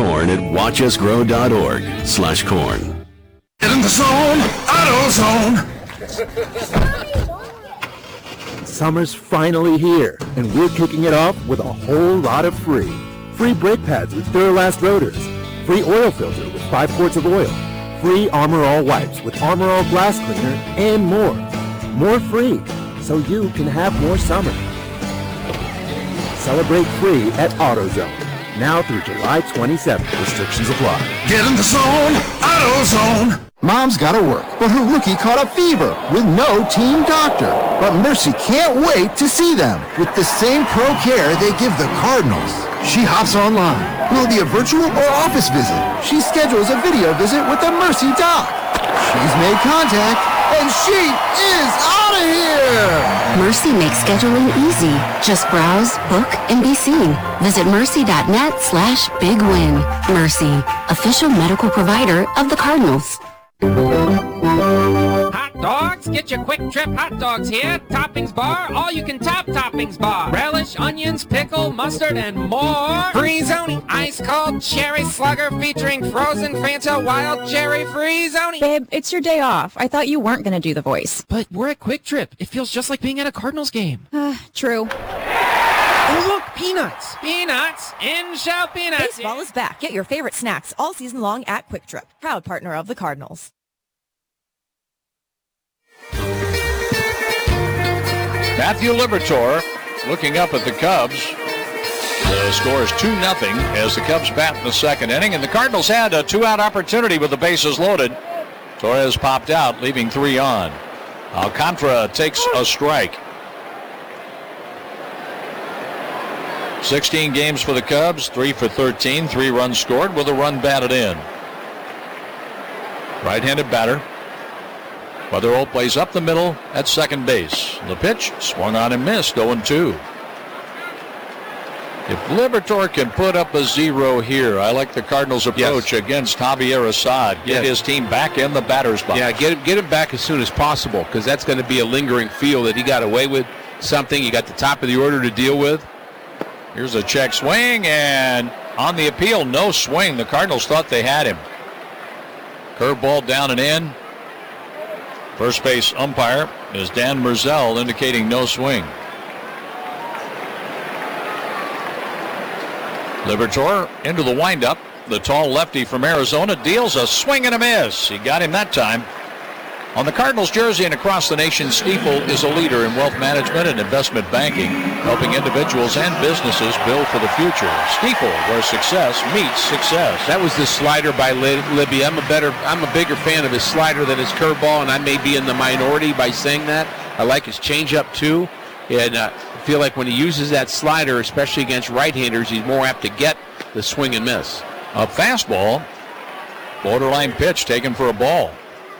corn at watchusgrow.org/corn. Get in the zone, AutoZone. Summer's finally here, and we're kicking it off with a whole lot of free. Free brake pads with Duralast rotors. Free oil filter with 5 quarts of oil. Free Armor All wipes with Armor All glass cleaner, and more. More free, so you can have more summer. Celebrate free at AutoZone. Now through July 27th. Restrictions apply. Get in the zone, AutoZone. Mom's got to work, but her rookie caught a fever with no team doctor. But Mercy can't wait to see them with the same pro care they give the Cardinals. She hops online. Will it be a virtual or office visit? She schedules a video visit with the Mercy doc. She's made contact, and she is out of here! Mercy makes scheduling easy. Just browse, book, and be seen. Visit mercy.net/bigwin. Mercy, official medical provider of the Cardinals. Hot dogs? Get your Quick Trip hot dogs here. Toppings bar, all you can top toppings bar. Relish, onions, pickle, mustard, and more. Free-Zoni, ice-cold cherry slugger featuring frozen Fanta wild cherry Free-Zoni. Babe, it's your day off. I thought you weren't going to do the voice. But we're at Quick Trip. It feels just like being at a Cardinals game. True. Oh, look, peanuts. Peanuts. In shell peanuts. Baseball is back. Get your favorite snacks all season long at Quick Trip, proud partner of the Cardinals. Matthew Liberatore looking up at the Cubs. The score is 2-0 as the Cubs bat in the second inning, and the Cardinals had a 2-out opportunity with the bases loaded. Torres popped out, leaving 3 on. Alcantara takes a strike. 16 games for the Cubs, 3 for 13, 3 runs scored with a run batted in. Right-handed batter. Weatherall plays up the middle at second base. The pitch swung on and missed, 0-2. If Liberatore can put up a 0 here, I like the Cardinals' approach against Javier Assad. Get his team back in the batter's box. Yeah, get him back as soon as possible, because that's going to be a lingering feel that he got away with something. You got the top of the order to deal with. Here's a check swing, and on the appeal, no swing. The Cardinals thought they had him. Curveball down and in. First base umpire is Dan Merzel, indicating no swing. Liberatore into the windup. The tall lefty from Arizona deals a swing and a miss. He got him that time. On the Cardinals jersey and across the nation, Stifel is a leader in wealth management and investment banking, helping individuals and businesses build for the future. Stifel, where success meets success. That was the slider by Libby. I'm a bigger fan of his slider than his curveball, and I may be in the minority by saying that. I like his changeup too, and I feel like when he uses that slider, especially against right-handers, he's more apt to get the swing and miss. A fastball, borderline pitch taken for a ball.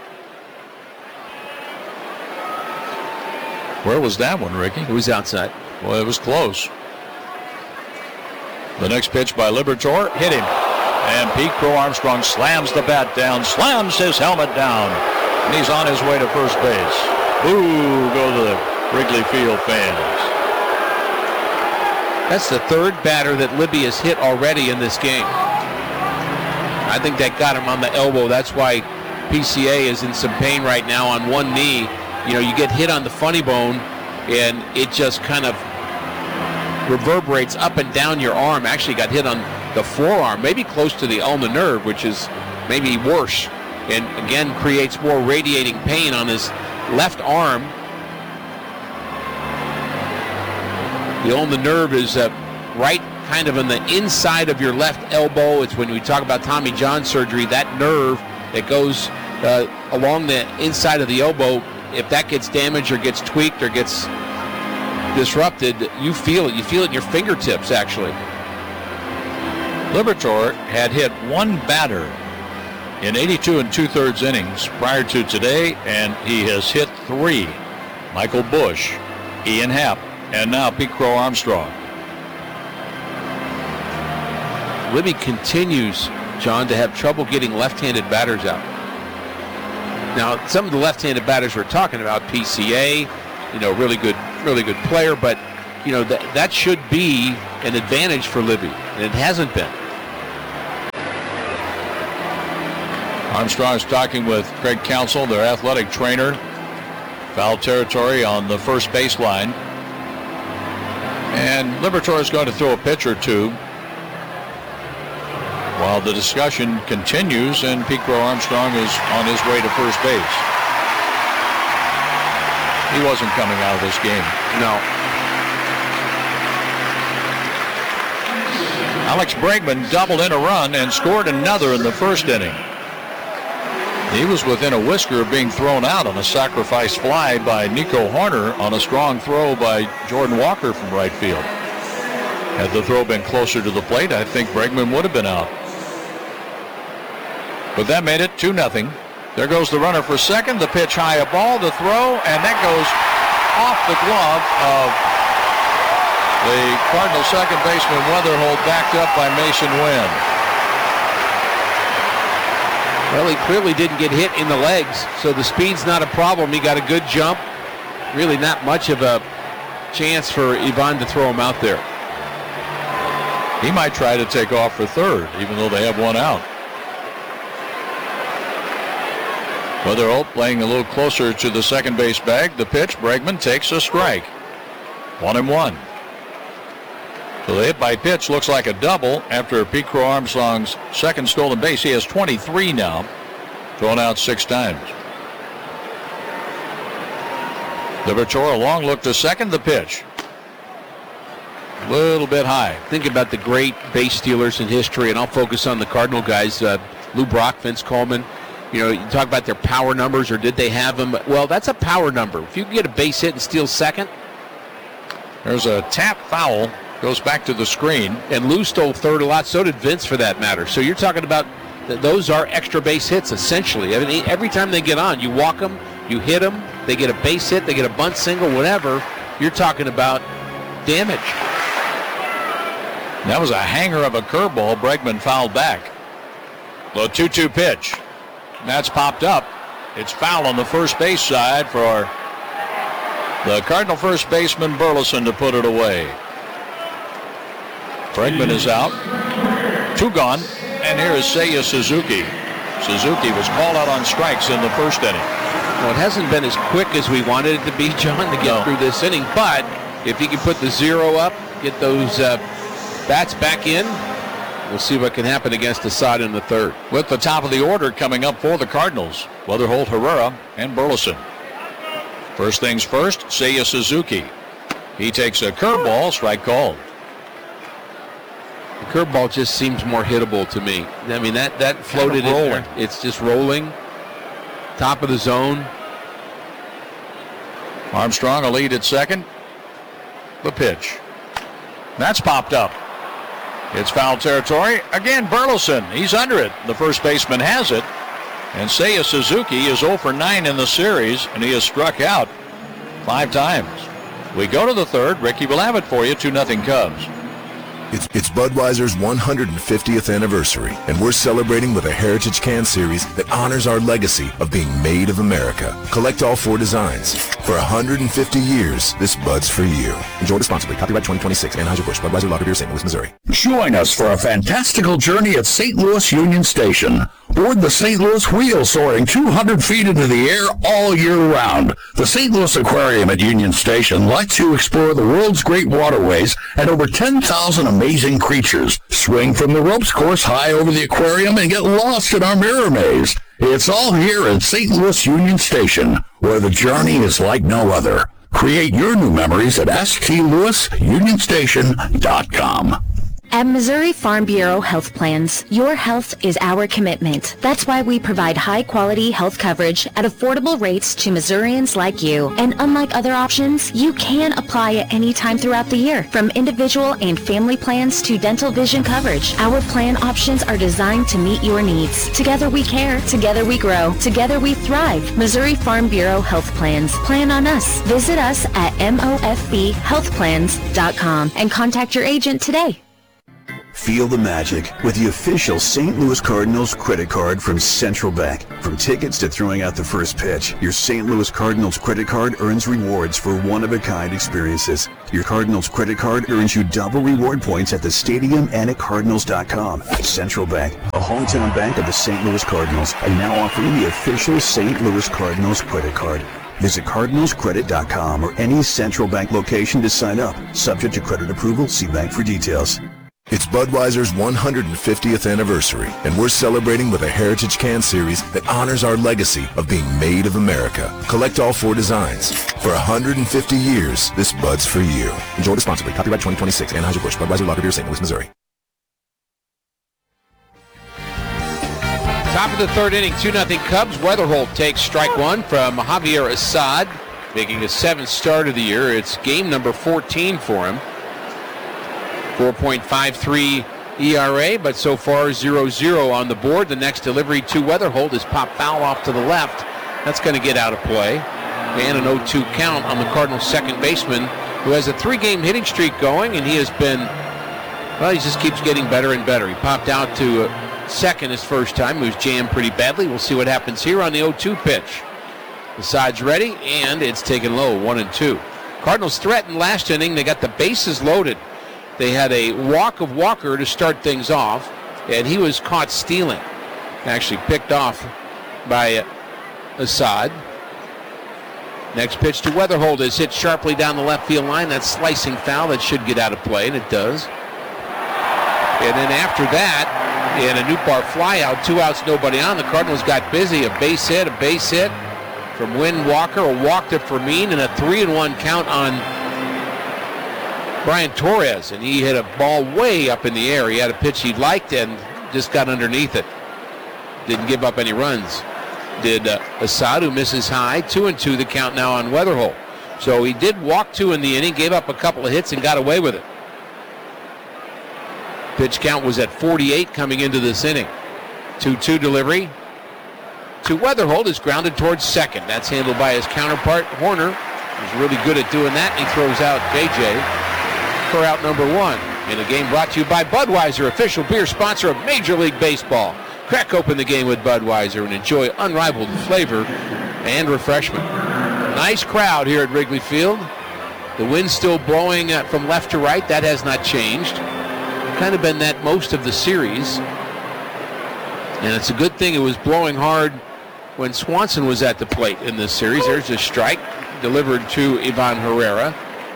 Where was that one, Ricky? It was outside. Well, it was close. The next pitch by Liberatore hit him. And Pete Crow Armstrong slams the bat down, slams his helmet down. And he's on his way to first base. Boo, go the Wrigley Field fans. That's the third batter that Libby has hit already in this game. I think that got him on the elbow. That's why PCA is in some pain right now on one knee. You know, you get hit on the funny bone, and it just kind of reverberates up and down your arm. Actually got hit on the forearm, maybe close to the ulnar nerve, which is maybe worse, and again creates more radiating pain on his left arm. The ulnar nerve is right kind of on the inside of your left elbow. It's when we talk about Tommy John surgery, that nerve that goes along the inside of the elbow. If that gets damaged or gets tweaked or gets disrupted, you feel it. You feel it in your fingertips, actually. Liberatore had hit one batter in 82 2/3 innings prior to today, and he has hit 3. Michael Bush, Ian Happ, and now Pete Crow Armstrong. Libby continues, John, to have trouble getting left-handed batters out. Now, some of the left-handed batters we're talking about, PCA, you know, really good player, but you know that should be an advantage for Libby, and it hasn't been. Armstrong's talking with Craig Counsell, their athletic trainer. Foul territory on the first baseline. And Liberatore is going to throw a pitch or two while the discussion continues, and Pete Crow Armstrong is on his way to first base. He wasn't coming out of this game. No. Alex Bregman doubled in a run and scored another in the first inning. He was within a whisker of being thrown out on a sacrifice fly by Nico Horner on a strong throw by Jordan Walker from right field. Had the throw been closer to the plate, I think Bregman would have been out. But that made it 2-0. There goes the runner for second. The pitch high, a ball, the throw, and that goes off the glove of the Cardinal second baseman Weatherholt, backed up by Mason Wynn. Well, he clearly didn't get hit in the legs, so the speed's not a problem. He got a good jump. Really not much of a chance for Ivan to throw him out there. He might try to take off for third, even though they have one out. Weatherholt playing a little closer to the second base bag. The pitch, Bregman takes a strike. 1-1. So the hit by pitch looks like a double after Pete Crow Armstrong's second stolen base. He has 23 now, thrown out 6 times. Liberatore, a long look to second. The pitch, a little bit high. Think about the great base stealers in history, and I'll focus on the Cardinal guys. Lou Brock, Vince Coleman. You know, you talk about their power numbers, or did they have them? Well, that's a power number. If you can get a base hit and steal second. There's a tap foul. Goes back to the screen. And Lou stole third a lot. So did Vince, for that matter. So you're talking about those are extra base hits, essentially. I mean, every time they get on, you walk them, you hit them, they get a base hit, they get a bunt single, whatever. You're talking about damage. That was a hanger of a curveball. Bregman fouled back. The 2-2 pitch. That's popped up. It's foul on the first base side for the Cardinal first baseman Burleson to put it away. Bregman is out. 2 gone. And here is Seiya Suzuki. Suzuki was called out on strikes in the first inning. Well, it hasn't been as quick as we wanted it to be, John, to get through this inning. But if he can put the 0 up, get those bats back in, we'll see what can happen against Asada in the third. With the top of the order coming up for the Cardinals, Weatherholt, Herrera, and Burleson. First things first, Seiya Suzuki. He takes a curveball, strike called. The curveball just seems more hittable to me. I mean, that floated in there. It's just rolling. Top of the zone. Armstrong a lead at second. The pitch. That's popped up. It's foul territory. Again, Burleson. He's under it. The first baseman has it. And Seiya Suzuki is 0 for 9 in the series, and he has struck out 5 times. We go to the third. Ricky will have it for you. 2-0 Cubs. It's Budweiser's 150th anniversary, and we're celebrating with a Heritage Can Series that honors our legacy of being made of America. Collect all 4 designs. For 150 years, this Bud's for you. Enjoy responsibly. Copyright 2026. Anheuser-Busch. Budweiser Lager Beer, St. Louis, Missouri. Join us for a fantastical journey at St. Louis Union Station. Board the St. Louis Wheel, soaring 200 feet into the air all year round. The St. Louis Aquarium at Union Station lets you explore the world's great waterways and over 10,000 amazing creatures. Swing from the ropes course high over the aquarium and get lost in our mirror maze. It's all here at St. Louis Union Station, where the journey is like no other. Create your new memories at stlouisunionstation.com. At Missouri Farm Bureau Health Plans, your health is our commitment. That's why we provide high-quality health coverage at affordable rates to Missourians like you. And unlike other options, you can apply at any time throughout the year, from individual and family plans to dental vision coverage. Our plan options are designed to meet your needs. Together we care, together we grow, together we thrive. Missouri Farm Bureau Health Plans. Plan on us. Visit us at mofbhealthplans.com and contact your agent today. Feel the magic with the official St. Louis Cardinals credit card from Central Bank. From tickets to throwing out the first pitch, your St. Louis Cardinals credit card earns rewards for one-of-a-kind experiences. Your Cardinals credit card earns you double reward points at the stadium and at Cardinals.com. Central Bank, a hometown bank of the St. Louis Cardinals, and now offering the official St. Louis Cardinals credit card. Visit CardinalsCredit.com or any Central Bank location to sign up. Subject to credit approval, see bank for details. It's Budweiser's 150th anniversary, and we're celebrating with a Heritage Can Series that honors our legacy of being made of America. Collect all 4 designs. For 150 years, this Bud's for you. Enjoy responsibly. Copyright 2026, Anheuser-Busch, Budweiser Lager Beer, St. Louis, Missouri. Top of the third inning, 2-0 Cubs. Weatherholt takes strike one from Javier Assad, making his 7th start of the year. It's game number 14 for him. 4.53 ERA, but so far 0-0 on the board. The next delivery to Weatherholt is popped foul off to the left. That's going to get out of play. And an 0-2 count on the Cardinals' second baseman, who has a 3-game hitting streak going, and he has been, well, he just keeps getting better and better. He popped out to second his first time. He was jammed pretty badly. We'll see what happens here on the 0-2 pitch. The side's ready, and it's taken low, 1-2. Cardinals threatened last inning. They got the bases loaded. They had a walk of Walker to start things off, and he was caught stealing. Actually picked off by Assad. Next pitch to Weatherholt is hit sharply down the left field line. That's slicing foul that should get out of play, and it does. And then after that, in a Nootbaar flyout, 2 outs, nobody on. The Cardinals got busy. A base hit from Wynn Walker, a walk to Fermin, and a 3-1 count on Brian Torres, and he hit a ball way up in the air. He had a pitch he liked and just got underneath it. Didn't give up any runs. Did Assad, who misses high. 2-2 the count now on Weatherholt. So he did walk 2 in the inning, gave up a couple of hits and got away with it. Pitch count was at 48 coming into this inning. 2-2 delivery to Weatherholt is grounded towards second. That's handled by his counterpart, Horner. He's really good at doing that, and he throws out JJ for out number 1. In a game brought to you by Budweiser, official beer sponsor of Major League Baseball. Crack open the game with Budweiser and enjoy unrivaled flavor and refreshment. Nice crowd here at Wrigley Field. The wind's still blowing from left to right. That has not changed. Kind of been that most of the series. And it's a good thing it was blowing hard when Swanson was at the plate in this series. There's a strike delivered to Ivan Herrera.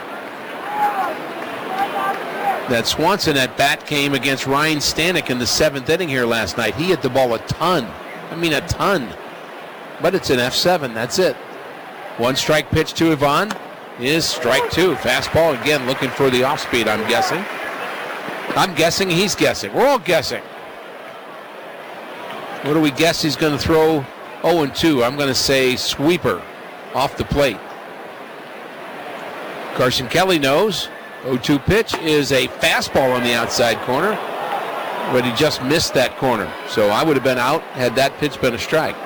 That Swanson at bat came against Ryan Stanek in the 7th inning here last night. He hit the ball a ton. I mean a ton. But it's an F7, that's it. 1 strike pitch to Ivan is strike 2. Fastball again, looking for the off speed, I'm guessing. I'm guessing, he's guessing. We're all guessing. What do we guess he's going to throw? 0-2. I'm going to say sweeper off the plate. Carson Kelly knows. 0-2 pitch is a fastball on the outside corner, but he just missed that corner. So I would have been out had that pitch been a strike.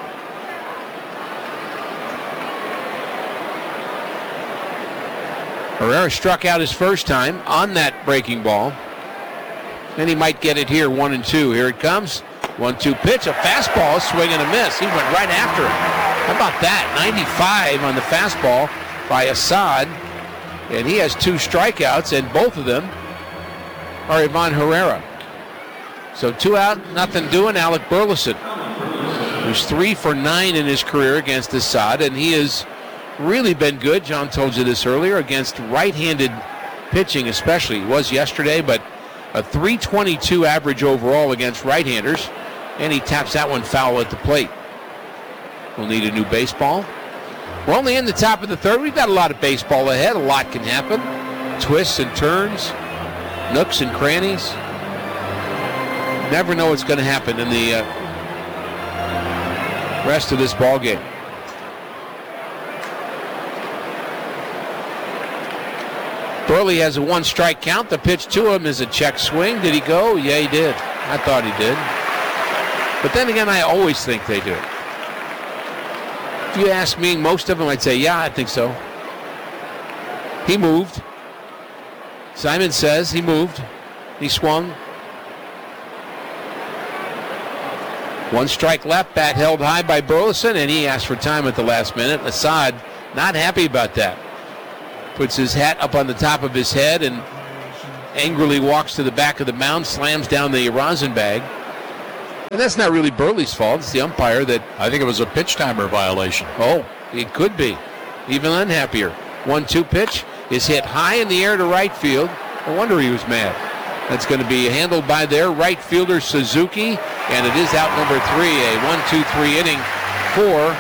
Herrera struck out his first time on that breaking ball, and he might get it here, 1-2. Here it comes. 1-2 pitch, a fastball, swing and a miss. He went right after it. How about that? 95 on the fastball by Assad. And he has 2 strikeouts, and both of them are Ivan Herrera. So 2 out, nothing doing. Alec Burleson, who's 3 for 9 in his career against Assad, and he has really been good. John told you this earlier, against right-handed pitching especially. He was yesterday, but a .322 average overall against right-handers, and he taps that one foul at the plate. We'll need a new baseball. We're only in the top of the third. We've got a lot of baseball ahead. A lot can happen. Twists and turns, nooks and crannies. Never know what's going to happen in the rest of this ball game. Burley has a 1-strike count. The pitch to him is a check swing. Did he go? Yeah, he did. I thought he did. But then again, I always think they do. If you ask me, most of them, I'd say, yeah, I think so. He moved. Simon says he moved. He swung. 1 strike left, bat held high by Burleson, and he asked for time at the last minute. Assad not happy about that. Puts his hat up on the top of his head and angrily walks to the back of the mound, slams down the rosin bag. And that's not really Burley's fault. It's the umpire that... I think it was a pitch timer violation. Oh, it could be. Even unhappier. 1-2 pitch is hit high in the air to right field. No wonder he was mad. That's going to be handled by their right fielder, Suzuki, and it is out number 3. A 1-2-3 inning for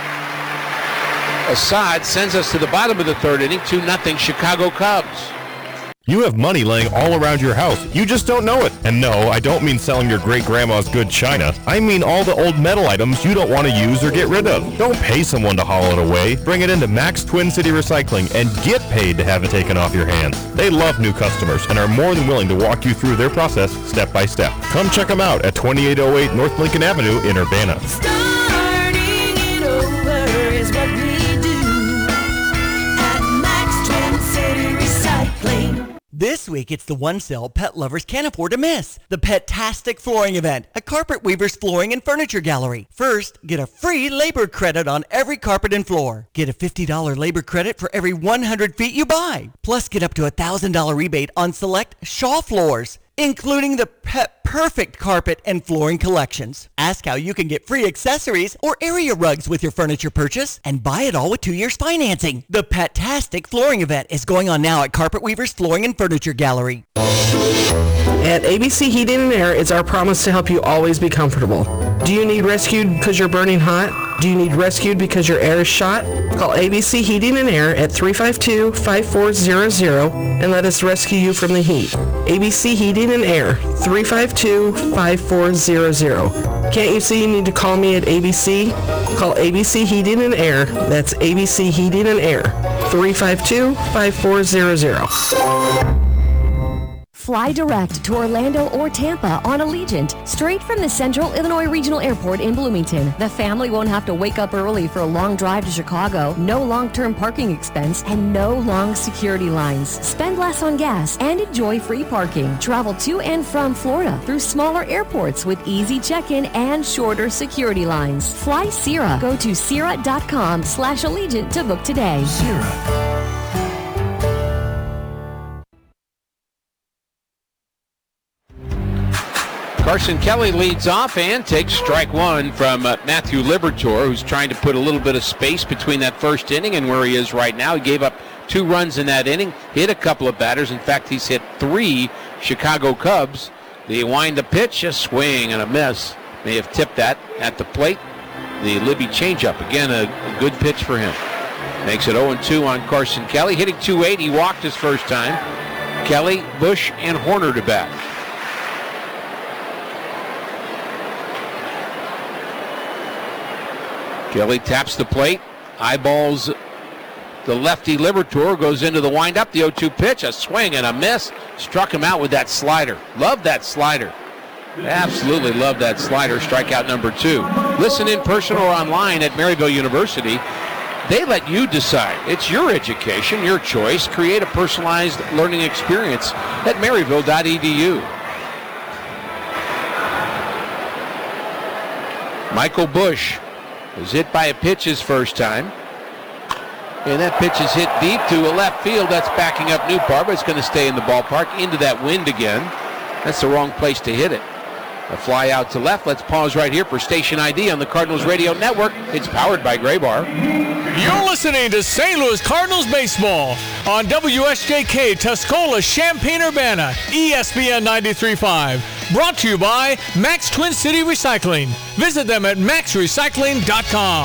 Assad sends us to the bottom of the 3rd inning, 2-0 Chicago Cubs. You have money laying all around your house. You just don't know it. And no, I don't mean selling your great-grandma's good china. I mean all the old metal items you don't want to use or get rid of. Don't pay someone to haul it away. Bring it into Max Twin City Recycling and get paid to have it taken off your hands. They love new customers and are more than willing to walk you through their process step by step. Come check them out at 2808 North Lincoln Avenue in Urbana. Starting it over is what we do at Max Twin City Recycling. This week, it's the one sale pet lovers can't afford to miss. The Pet-tastic Flooring Event at Carpet Weaver's Flooring and Furniture Gallery. First, get a free labor credit on every carpet and floor. Get a $50 labor credit for every 100 feet you buy. Plus, get up to a $1,000 rebate on select Shaw floors, including the Pet Perfect carpet and flooring collections. Ask how you can get free accessories or area rugs with your furniture purchase and buy it all with 2 years financing. The Pet-tastic Flooring Event is going on now at Carpet Weaver's Flooring and Furniture Gallery. At ABC Heating and Air, it's our promise to help you always be comfortable. Do you need rescued because you're burning hot? Do you need rescued because your air is shot? Call ABC Heating and Air at 352-5400 and let us rescue you from the heat. ABC Heating and Air, 352-5400. Can't you see you need to call me at ABC? Call ABC Heating and Air. That's ABC Heating and Air, 352-5400. Fly direct to Orlando or Tampa on Allegiant, straight from the Central Illinois Regional Airport in Bloomington. The family won't have to wake up early for a long drive to Chicago, no long-term parking expense, and no long security lines. Spend less on gas and enjoy free parking. Travel to and from Florida through smaller airports with easy check-in and shorter security lines. Fly Sierra. Go to Sierra.com/Allegiant to book today. Sierra. Carson Kelly leads off and takes strike 1 from Matthew Liberatore, who's trying to put a little bit of space between that first inning and where he is right now. He gave up 2 runs in that inning, hit a couple of batters. In fact, he's hit 3 Chicago Cubs. They wind the pitch, a swing and a miss. May have tipped that at the plate. The Libby changeup, again, a good pitch for him. Makes it 0-2 on Carson Kelly. Hitting .280, he walked his first time. Kelly, Bush, and Horner to bat. Kelly taps the plate, eyeballs the lefty Liberatore, goes into the windup, the 0-2 pitch, a swing and a miss. Struck him out with that slider. Love that slider. Absolutely love that slider. Strikeout number 2. Listen in person or online at Maryville University. They let you decide. It's your education, your choice. Create a personalized learning experience at maryville.edu. Michael Bush was hit by a pitch his first time. And that pitch is hit deep to a left field. That's backing up Newpar, but it's going to stay in the ballpark. Into that wind again. That's the wrong place to hit it. A fly out to left. Let's pause right here for Station ID on the Cardinals Radio Network. It's powered by Graybar. You're listening to St. Louis Cardinals Baseball on WSJK Tuscola, Champaign-Urbana, ESPN 93.5. Brought to you by Max Twin City Recycling. Visit them at maxrecycling.com.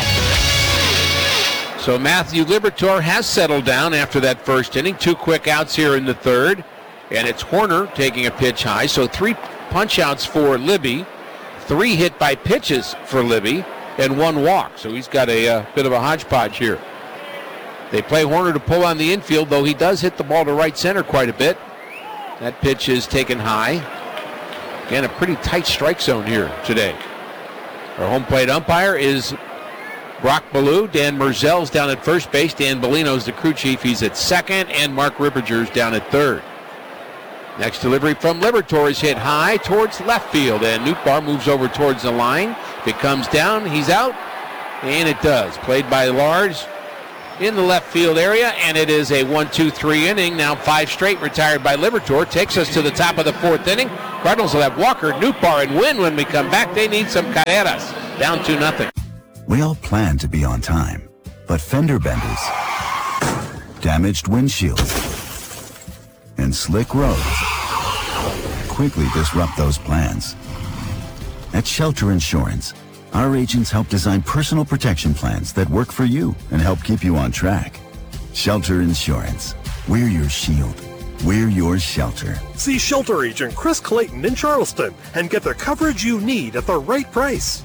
So Matthew Liberatore has settled down after that first inning. 2 quick outs here in the 3rd. And it's Horner taking a pitch high. So 3 punch outs for Libby. 3 hit by pitches for Libby. And 1 walk. So he's got a bit of a hodgepodge here. They play Horner to pull on the infield, though he does hit the ball to right center quite a bit. That pitch is taken high. Again, a pretty tight strike zone here today. Our home plate umpire is Brock Ballou. Dan Merzel's down at first base. Dan Bellino's the crew chief. He's at second. And Mark Ripperger's down at third. Next delivery from Liberatore is hit high towards left field, and Nootbaar moves over towards the line. If it comes down, he's out, and it does. Played by Lars in the left field area, and it is a 1-2-3 inning. Now 5 straight retired by Liberatore. Takes us to the top of the 4th inning. Cardinals will have Walker, Nootbaar, and Wynn when we come back. They need some carreras. Down 2-0. We all plan to be on time, but fender benders, damaged windshields, and slick roads quickly disrupt those plans. At Shelter Insurance, our agents help design personal protection plans that work for you and help keep you on track. Shelter Insurance. We're your shield. We're your shelter. See Shelter Agent Chris Clayton in Charleston and get the coverage you need at the right price.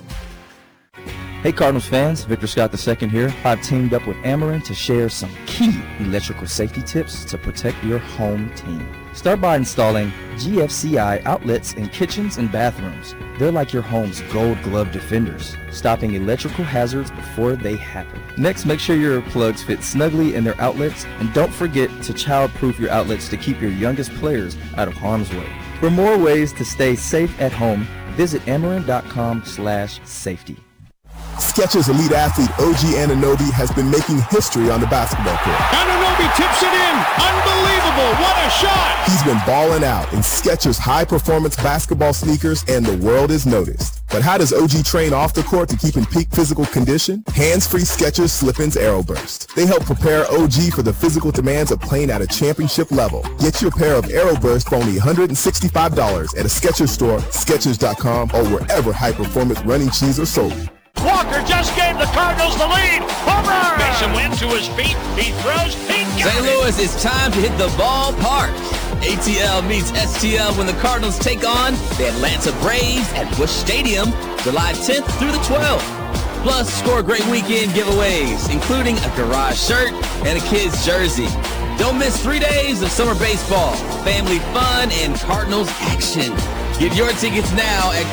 Hey Cardinals fans, Victor Scott II here. I've teamed up with Ameren to share some key electrical safety tips to protect your home team. Start by installing GFCI outlets in kitchens and bathrooms. They're like your home's gold glove defenders, stopping electrical hazards before they happen. Next, make sure your plugs fit snugly in their outlets, and don't forget to child-proof your outlets to keep your youngest players out of harm's way. For more ways to stay safe at home, visit Ameren.com/safety. Skechers elite athlete OG Anunoby has been making history on the basketball court. Anunoby tips it in. Unbelievable. What a shot. He's been balling out in Skechers high-performance basketball sneakers, and the world is noticed. But how does OG train off the court to keep in peak physical condition? Hands-free Skechers Slip-ins Aeroburst. They help prepare OG for the physical demands of playing at a championship level. Get your pair of Aeroburst for only $165 at a Skechers store, Skechers.com, or wherever high-performance running shoes are sold. Walker just gave the Cardinals the lead. Homer! Mason Wynn to his feet. He throws. He got St. Louis, it's time to hit the ballpark. ATL meets STL when the Cardinals take on the Atlanta Braves at Busch Stadium, July 10th through the 12th. Plus, score great weekend giveaways, including a garage shirt and a kid's jersey. Don't miss 3 days of summer baseball, family fun, and Cardinals action. Get your tickets now at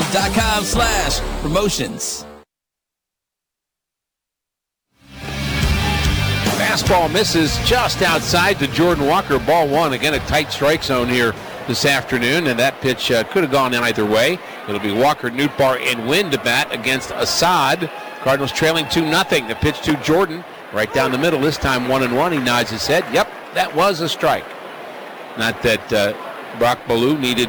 cardinals.com/promotions. Fastball misses just outside to Jordan Walker. Ball 1. Again, a tight strike zone here this afternoon, and that pitch could have gone either way. It'll be Walker, Nootbaar, and Wynn to bat against Assad. Cardinals trailing 2-0. The pitch to Jordan, right down the middle. This time 1-1. He nods his head. Yep, that was a strike. Not that Brock Ballou needed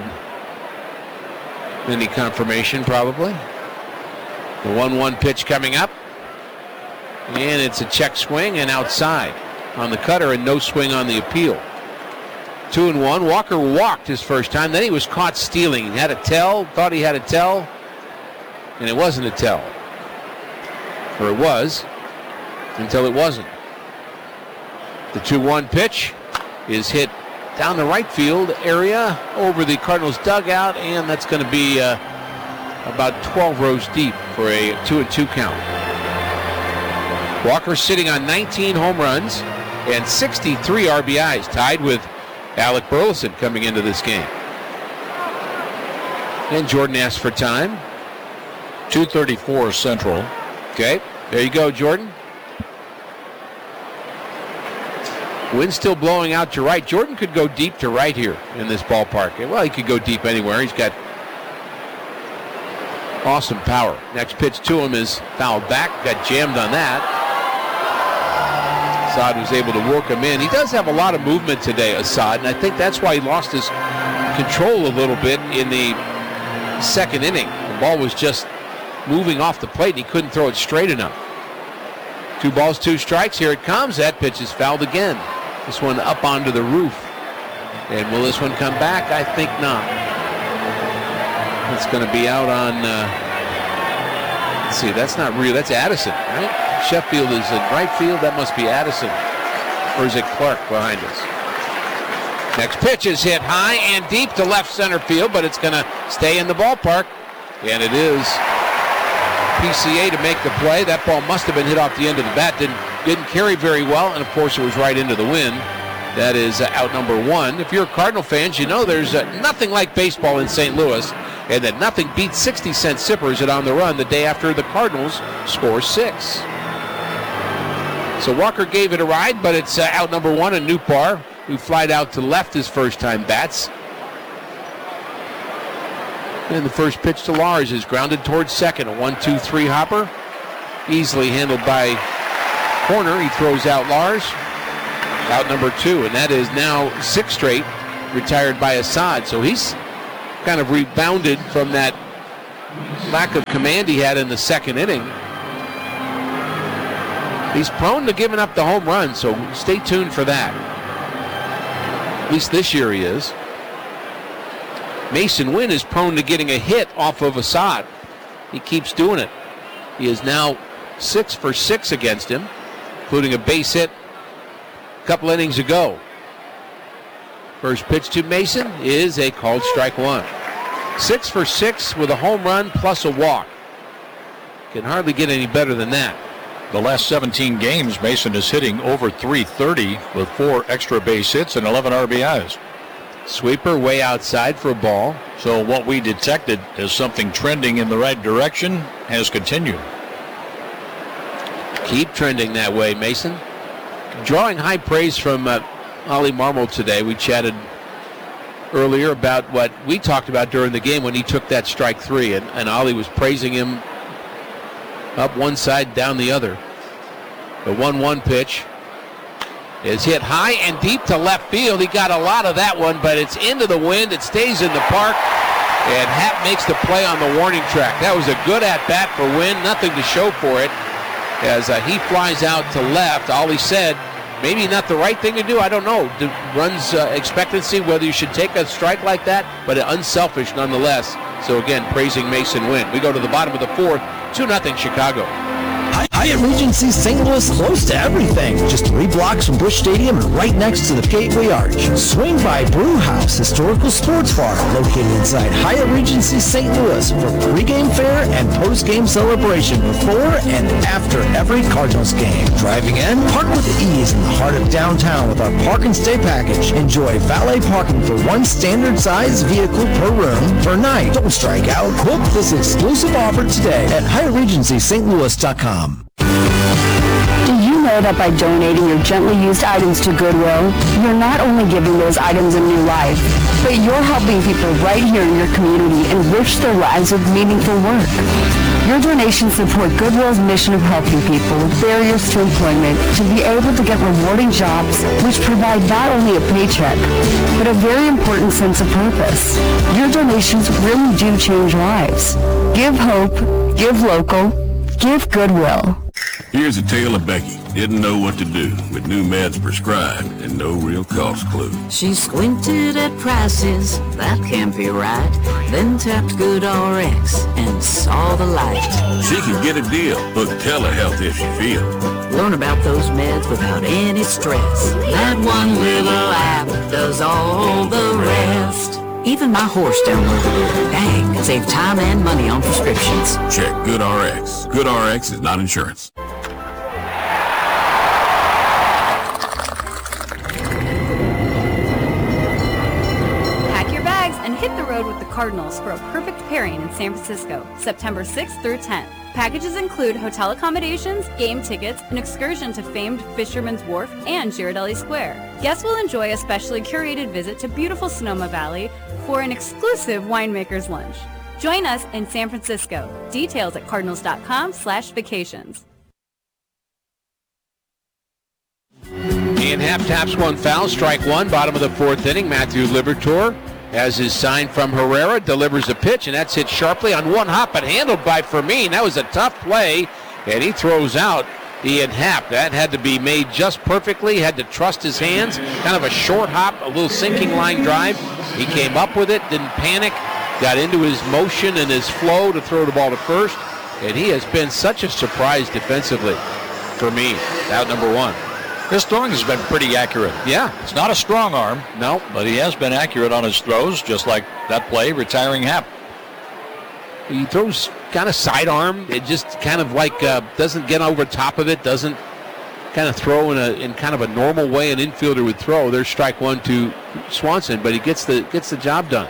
any confirmation, probably. The 1-1 pitch coming up. And it's a check swing and outside on the cutter, and no swing on the appeal. 2-1. Walker walked his first time. Then he was caught stealing. He had a tell, thought he had a tell, and it wasn't a tell. Or it was, until it wasn't. The 2-1 pitch is hit down the right field area over the Cardinals dugout, and that's going to be about 12 rows deep for a 2-2 count. Walker sitting on 19 home runs and 63 RBIs, tied with Alec Burleson coming into this game. And Jordan asks for time. 2:34 Central. Okay, there you go, Jordan. Wind still blowing out to right. Jordan could go deep to right here in this ballpark. Well, he could go deep anywhere. He's got awesome power. Next pitch to him is fouled back. Got jammed on that. Assad was able to work him in. He does have a lot of movement today, Assad, and I think that's why he lost his control a little bit in the second inning. The ball was just moving off the plate, and he couldn't throw it straight enough. 2 balls, 2 strikes. Here it comes. That pitch is fouled again. This one up onto the roof. And will this one come back? I think not. It's going to be out on, let's see, that's not real. That's Addison, right? Sheffield is in right field. That must be Addison. Or is it Clark behind us? Next pitch is hit high and deep to left center field, but it's going to stay in the ballpark. And it is PCA to make the play. That ball must have been hit off the end of the bat. Didn't carry very well, and of course it was right into the wind. That is out number 1. If you're Cardinal fans, you know there's nothing like baseball in St. Louis, and that nothing beats 60-cent sippers at On the Run the day after the Cardinals score 6. So Walker gave it a ride, but it's out number 1, and Nootbaar who flied out to left his first time bats. And the first pitch to Lars is grounded towards second. A 1-2-3 hopper. Easily handled by Corner. He throws out Lars. Out number 2. And that is now 6 straight retired by Assad. So he's kind of rebounded from that lack of command he had in the second inning. He's prone to giving up the home run, so stay tuned for that. At least this year he is. Mason Wynn is prone to getting a hit off of Assad. He keeps doing it. He is now 6 for 6 against him, including a base hit a couple innings ago. First pitch to Mason is a called strike 1. 6 for 6 with a home run plus a walk. Can hardly get any better than that. The last 17 games, Mason is hitting over .330 with 4 extra base hits and 11 RBIs. Sweeper way outside for a ball. So what we detected as something trending in the right direction has continued. Keep trending that way, Mason. Drawing high praise from Ollie Marmol today. We chatted earlier about what we talked about during the game when he took that strike 3, and Ollie was praising him up one side, down the other. The 1-1 pitch is hit high and deep to left field. He got a lot of that one, but it's into the wind. It stays in the park, and Happ makes the play on the warning track. That was a good at-bat for Wynn. Nothing to show for it as he flies out to left. Ollie said, maybe not the right thing to do. I don't know. Runs expectancy, whether you should take a strike like that, but unselfish nonetheless. So again, praising Mason Wynn. We go to the bottom of the 4th, 2-0 Chicago. Hyatt Regency St. Louis, close to everything. Just 3 blocks from Busch Stadium and right next to the Gateway Arch. Swing by Brew House Historical Sports Bar, located inside Hyatt Regency St. Louis for pregame fare and postgame celebration before and after every Cardinals game. Driving in, park with ease in the heart of downtown with our Park and Stay package. Enjoy valet parking for 1 standard size vehicle per room per night. Don't strike out. Book this exclusive offer today at HyattRegencySt.Louis.com. Do you know that by donating your gently used items to Goodwill, you're not only giving those items a new life, but you're helping people right here in your community enrich their lives with meaningful work. Your donations support Goodwill's mission of helping people with barriers to employment to be able to get rewarding jobs which provide not only a paycheck, but a very important sense of purpose. Your donations really do change lives. Give hope, give local, give Goodwill. Here's a tale of Becky. Didn't know what to do with new meds prescribed and no real cost clue. She squinted at prices, that can't be right. Then tapped GoodRx and saw the light. She can get a deal. Book telehealth if she feels. Learn about those meds without any stress. That one little app does all the rest. Even my horse downloaded it. Dang, save time and money on prescriptions. Check GoodRx. GoodRx is not insurance. Pack your bags and hit the road with the Cardinals for a perfect pairing in San Francisco, September 6th through 10th. Packages include hotel accommodations, game tickets, an excursion to famed Fisherman's Wharf and Girardelli Square. Guests will enjoy a specially curated visit to beautiful Sonoma Valley for an exclusive winemaker's lunch. Join us in San Francisco. Details at cardinals.com/vacations. Ian Happ taps one foul, strike 1, bottom of the 4th inning. Matthew Liberatore has his sign from Herrera, delivers a pitch, and that's hit sharply on one hop, but handled by Fermin. That was a tough play, and he throws out Ian Happ. That had to be made just perfectly, had to trust his hands. Kind of a short hop, a little sinking line drive. He came up with it, didn't panic, got into his motion and his flow to throw the ball to first, and he has been such a surprise defensively for me. Out number 1. His throwing has been pretty accurate. Yeah. It's not a strong arm. No. But he has been accurate on his throws, just like that play, retiring Happ. He throws kind of sidearm. It just kind of like doesn't get over top of it, doesn't kind of throw in kind of a normal way an infielder would throw. There's strike 1 to Swanson, but he gets the job done.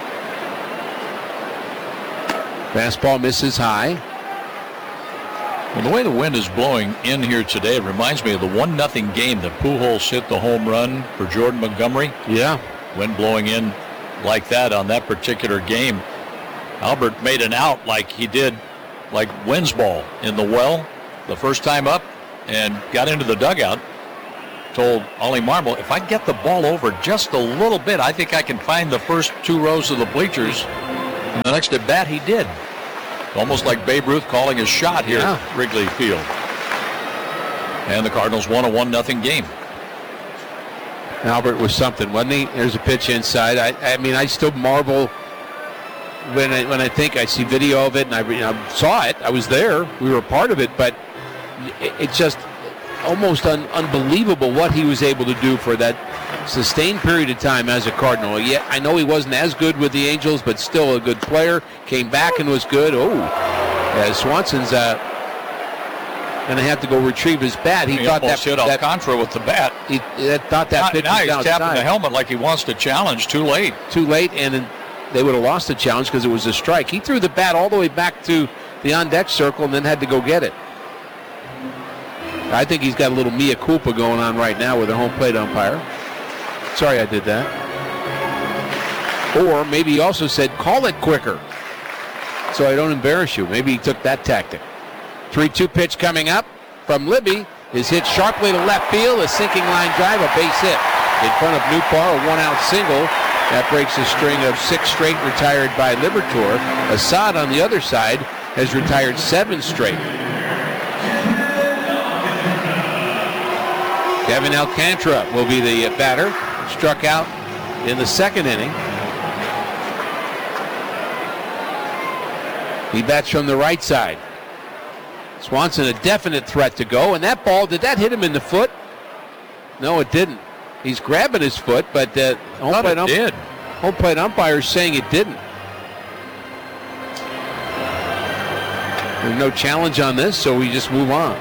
Fastball misses high. Well, the way the wind is blowing in here today, it reminds me of the 1-0 game that Pujols hit the home run for Jordan Montgomery. Yeah. Wind blowing in like that on that particular game. Albert made an out like he did like Wynn's ball in the well the first time up and got into the dugout. Told Ollie Marmol, if I get the ball over just a little bit, I think I can find the first 2 rows of the bleachers. And the next at bat he did. Almost like Babe Ruth calling his shot here at Wrigley Field. And the Cardinals won a 1-0 game. Albert was something, wasn't he? There's a pitch inside. I mean, I still marvel when I think I see video of it, and I saw it. I was there. We were a part of it, but it's just almost unbelievable what he was able to do for that sustained period of time as a Cardinal. Yeah, I know he wasn't as good with the Angels, but still a good player. Came back and was good. Swanson's going to have to go retrieve his bat. He thought that hit Alcantara with the bat. He thought that pitch was outside. Now he's tapping the helmet like he wants to challenge. Too late, and then they would have lost the challenge because it was a strike. He threw the bat all the way back to the on-deck circle and then had to go get it. I think he's got a little mea culpa going on right now with the home plate umpire. Sorry I did that. Or maybe he also said, call it quicker so I don't embarrass you. Maybe he took that tactic. 3-2 pitch coming up from Libby is hit sharply to left field, a sinking line drive, a base hit in front of Newpar, a 1-out single. That breaks a string of 6 straight retired by Liberatore. Assad on the other side has retired 7 straight. Kevin Alcantara will be the batter. Struck out in the 2nd inning. He bats from the right side. Swanson a definite threat to go, and that ball, did that hit him in the foot? No, it didn't. He's grabbing his foot, but home plate umpire is saying it didn't. There's no challenge on this, so we just move on.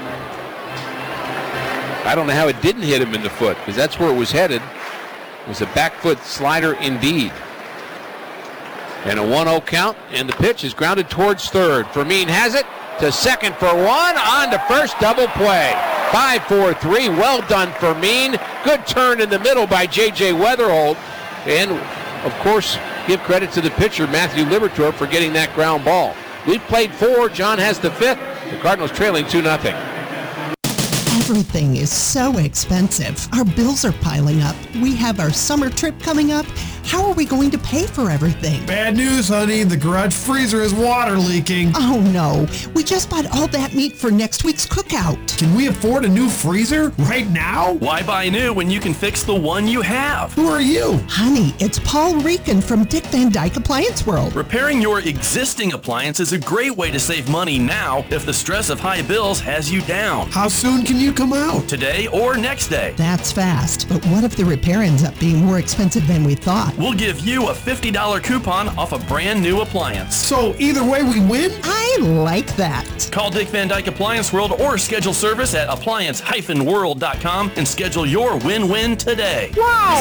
I don't know how it didn't hit him in the foot, because that's where it was headed. It was a back foot slider indeed. And a 1-0 count, and the pitch is grounded towards third. Fermin has it to second for 1, on to first, double play. 5-4-3, well done Fermin. Good turn in the middle by J.J. Weatherholt. And, of course, give credit to the pitcher, Matthew Liberatore, for getting that ground ball. We've played 4, John has the 5th. The Cardinals trailing 2-0. Everything is so expensive. Our bills are piling up. We have our summer trip coming up. How are we going to pay for everything? Bad news, honey. The garage freezer is water leaking. Oh, no. We just bought all that meat for next week's cookout. Can we afford a new freezer right now? Why buy new when you can fix the one you have? Who are you? Honey, it's Paul Rican from Dick Van Dyke Appliance World. Repairing your existing appliance is a great way to save money now if the stress of high bills has you down. How soon can you come out? Today or next day. That's fast, but what if the repair ends up being more expensive than we thought? We'll give you a $50 coupon off a brand new appliance. So either way we win? I like that. Call Dick Van Dyke Appliance World or schedule service at appliance-world.com and schedule your win-win today. Wow!